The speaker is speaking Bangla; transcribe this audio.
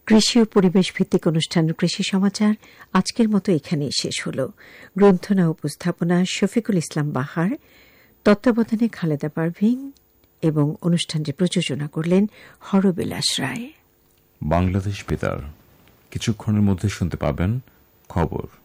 কৃষি ও পরিবেশ ভিত্তিক অনুষ্ঠান কৃষি সমাচার আজকের মতো এখানেই শেষ হল। গ্রন্থনা উপস্থাপনা শফিকুল ইসলাম বাহার, তত্ত্বাবধানে খালেদা পারভিন এবং অনুষ্ঠানটি প্রযোজনা করলেন হরবিলাস রায়। বাংলাদেশ বেতার কিছুক্ষণের মধ্যে শুনতে পাবেন খবর।